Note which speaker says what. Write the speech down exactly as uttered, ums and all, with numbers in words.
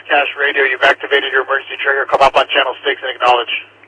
Speaker 1: Broadcast Radio. You've activated your emergency trigger. Come up on channel six and acknowledge.